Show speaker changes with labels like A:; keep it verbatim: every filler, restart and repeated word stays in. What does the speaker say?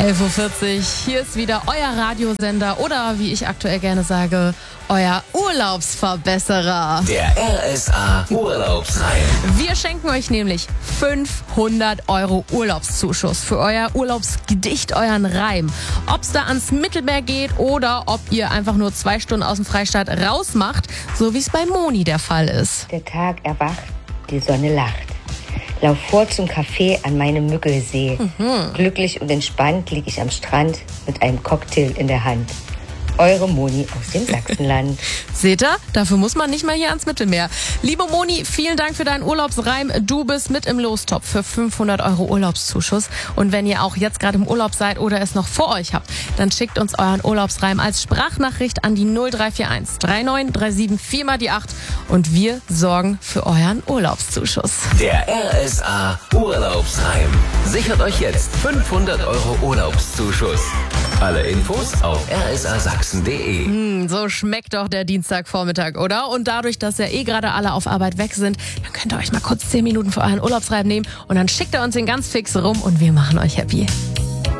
A: elf Uhr vierzig, hier ist wieder euer Radiosender oder wie ich aktuell gerne sage, euer Urlaubsverbesserer.
B: Der R S A Urlaubsreim.
A: Wir schenken euch nämlich fünfhundert Euro Urlaubszuschuss für euer Urlaubsgedicht, euren Reim. Ob es da ans Mittelmeer geht oder ob ihr einfach nur zwei Stunden aus dem Freistaat rausmacht, so wie es bei Moni der Fall ist.
C: Der Tag erwacht, die Sonne lacht. Lauf vor zum Café an meinem Müggelsee. Mhm. Glücklich und entspannt lieg ich am Strand mit einem Cocktail in der Hand. Eure Moni aus dem Sachsenland.
A: Seht ihr? Dafür muss man nicht mal hier ans Mittelmeer. Liebe Moni, vielen Dank für deinen Urlaubsreim. Du bist mit im Lostopf für fünfhundert Euro Urlaubszuschuss. Und wenn ihr auch jetzt gerade im Urlaub seid oder es noch vor euch habt, dann schickt uns euren Urlaubsreim als Sprachnachricht an die null drei vier eins drei neun drei sieben vier mal die acht und wir sorgen für euren Urlaubszuschuss.
B: Der R S A Urlaubsreim. Sichert euch jetzt fünfhundert Euro Urlaubszuschuss. Alle Infos auf r s a sachsen punkt d e.
A: Hm, so schmeckt doch der Dienstagvormittag, oder? Und dadurch, dass ja eh gerade alle auf Arbeit weg sind, dann könnt ihr euch mal kurz zehn Minuten für euren Urlaubsreim nehmen und dann schickt ihr uns den ganz fix rum und wir machen euch happy.